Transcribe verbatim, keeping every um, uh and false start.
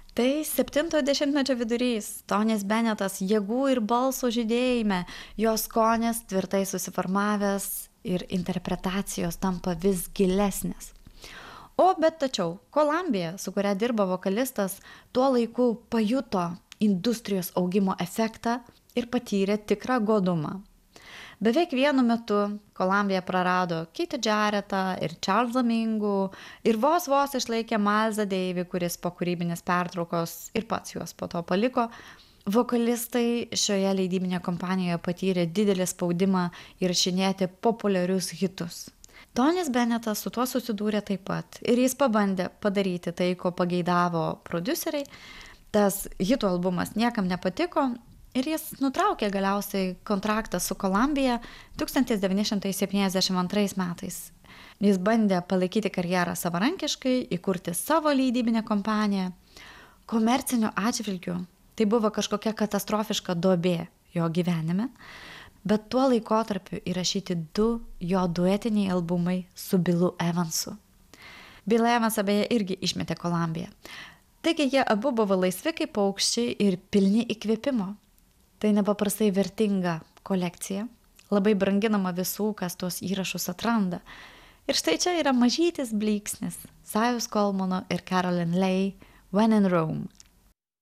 Tai septintojo dešimtmečio vidurys, Tonis Benetas jėgų ir balso žydėjime, jo skonis tvirtai susiformavęs ir interpretacijos tampa vis gilesnės. O bet tačiau, Columbia, su kuria dirba vokalistas, tuo laiku pajuto industrijos augimo efektą ir patyrė tikrą godumą. Beveik vienu metu Columbia prarado Keithą Jarrettą ir Charlesą Mingų ir vos vos išlaikė Milesą Davį, kuris po kūrybinės pertraukos ir pats juos po to paliko. Vokalistai šioje leidybinėje kompanijoje patyrė didelį spaudimą įrašinėti populiarius hitus. Tonis Benetas su tuo susidūrė taip pat ir jis pabandė padaryti tai, ko pageidavo prodiuseriai. Tas hitų albumas niekam nepatiko ir jis nutraukė galiausiai kontraktą su Columbia tūkstantis devyni šimtai septyniasdešimt antrais metais. Jis bandė palaikyti karjerą savarankiškai, įkurti savo leidybinę kompaniją. Komerciniu atžvilgiu tai buvo kažkokia katastrofiška duobė jo gyvenime. Bet tuo laikotarpiu įrašyti du jo duetiniai albumai su Billu Evansu. Bill Evansą beje irgi išmetė Columbia. Taigi jie abu buvo laisvi kaip paukščiai ir pilni įkvėpimo. Tai nepaprastai vertinga kolekcija, labai branginama visų, kas tuos įrašus atranda. Ir štai čia yra mažytis blyksnis Sajus Coleman ir Caroline Leigh, When in Rome.